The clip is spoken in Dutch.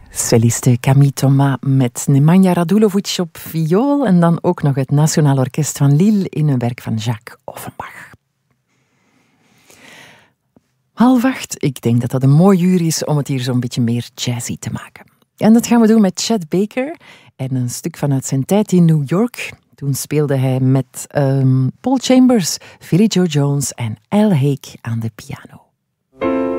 Celliste Camille Thomas met Nemanja Radulovic op viool en dan ook nog het Nationaal Orkest van Lille in een werk van Jacques Offenbach. 7:30, ik denk dat dat een mooi uur is om het hier zo'n beetje meer jazzy te maken. En dat gaan we doen met Chet Baker en een stuk vanuit zijn tijd in New York. Toen speelde hij met Paul Chambers, Philly Joe Jones en Al Haig aan de piano.